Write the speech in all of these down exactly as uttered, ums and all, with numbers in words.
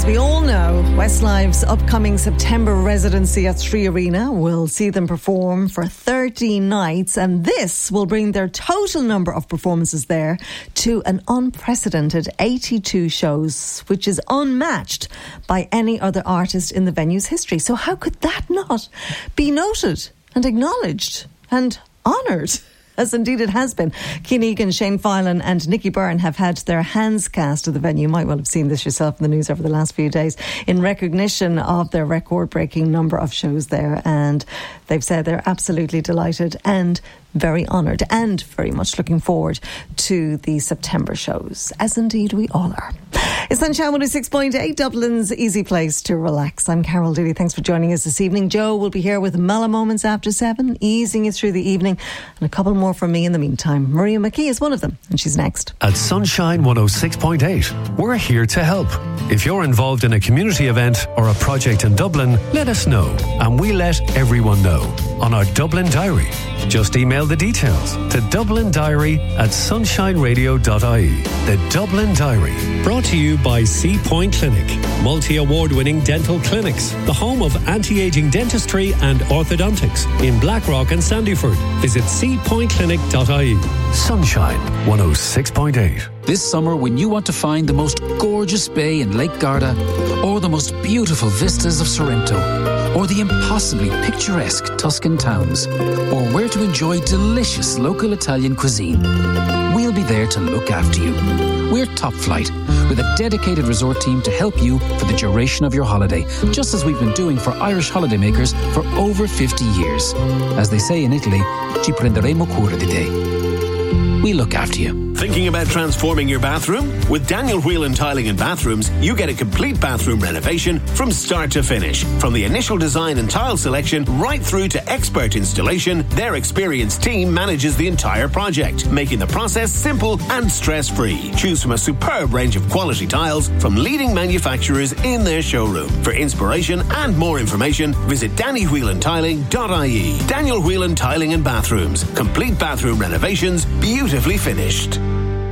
we all know, Westlife upcoming September residency at Three Arena will see them perform for thirty nights, and this will bring their total number of performances there to an unprecedented eighty-two shows, which is unmatched by any other artist in the venue's history. So how could that not be noted and acknowledged and honoured? As indeed it has been. Cian Egan, Shane Filan and Nicky Byrne have had their hands cast to the venue. You might well have seen this yourself in the news over the last few days, in recognition of their record-breaking number of shows there. And they've said they're absolutely delighted and very honoured and very much looking forward to the September shows, as indeed we all are. It's Sunshine one oh six point eight, Dublin's easy place to relax. I'm Carol Dooley. Thanks for joining us this evening. Joe will be here with Mellow Moments after seven, easing you through the evening, and a couple more from me in the meantime. Maria McKee is one of them, and she's next. At Sunshine one oh six point eight, we're here to help. If you're involved in a community event or a project in Dublin, let us know, and we let everyone know on our Dublin Diary. Just email the details to Dublin Diary at sunshine radio dot I E. The Dublin Diary. Brought to you by Sea Point Clinic, multi-award-winning dental clinics, the home of anti-aging dentistry and orthodontics in Blackrock and Sandyford. Visit sea point clinic dot I E. Sunshine one oh six point eight. This summer, when you want to find the most gorgeous bay in Lake Garda, or the most beautiful vistas of Sorrento, or the impossibly picturesque Tuscan towns, or where to enjoy delicious local Italian cuisine, we'll be there to look after you. We're Top Flight, with a dedicated resort team to help you for the duration of your holiday, just as we've been doing for Irish holidaymakers for over fifty years. As they say in Italy, ci prenderemo cura di te. We look after you. Thinking about transforming your bathroom? With Daniel Whelan Tiling and Bathrooms, you get a complete bathroom renovation from start to finish. From the initial design and tile selection right through to expert installation, their experienced team manages the entire project, making the process simple and stress-free. Choose from a superb range of quality tiles from leading manufacturers in their showroom. For inspiration and more information, visit danny whelan tiling dot I E. Daniel Whelan Tiling and Bathrooms. Complete bathroom renovations, beautifully finished.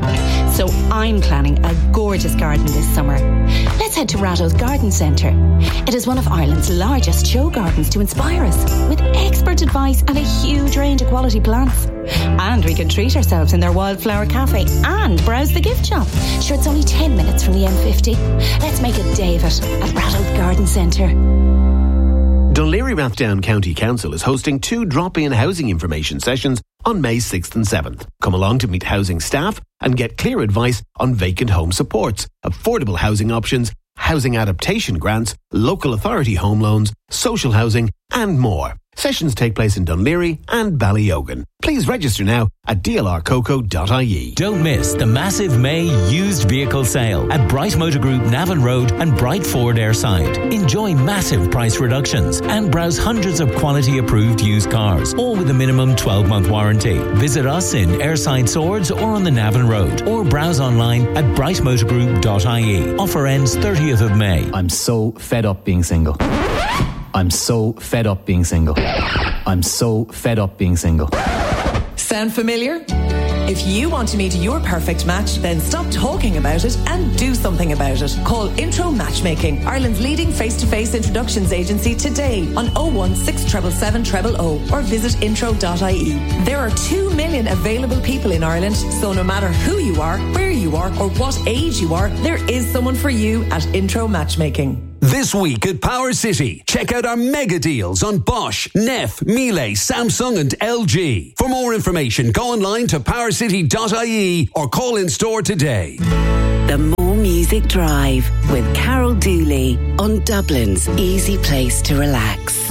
So I'm planning a gorgeous garden this summer. Let's head to Ratto's Garden Centre. It is one of Ireland's largest show gardens to inspire us, with expert advice and a huge range of quality plants. And we can treat ourselves in their wildflower cafe and browse the gift shop. Sure, it's only ten minutes from the M fifty. Let's make a day of it at Ratto's Garden Centre. Dún Laoghaire-Rathdown County Council is hosting two drop-in housing information sessions on May sixth and seventh. Come along to meet housing staff and get clear advice on vacant home supports, affordable housing options, housing adaptation grants, local authority home loans, social housing and more. Sessions take place in Dún Laoghaire and Ballyogan. Please register now at d l r coco dot I E. Don't miss the massive May used vehicle sale at Bright Motor Group Navan Road and Bright Ford Airside. Enjoy massive price reductions and browse hundreds of quality approved used cars, all with a minimum twelve month warranty. Visit us in Airside Swords or on the Navan Road, or browse online at bright motor group dot I E. Offer ends thirtieth of May. I'm so fed up being single. I'm so fed up being single. I'm so fed up being single. Sound familiar? If you want to meet your perfect match, then stop talking about it and do something about it. Call Intro Matchmaking, Ireland's leading face-to-face introductions agency, today on oh one six seven seven seven oh or visit intro dot I E. There are two million available people in Ireland, so no matter who you are, where you are, or what age you are, there is someone for you at Intro Matchmaking. This week at Power City, check out our mega deals on Bosch, Neff, Miele, Samsung and L G. For more information, go online to power city dot I E or call in store today. The More Music Drive with Carol Dooley on Dublin's easy place to relax.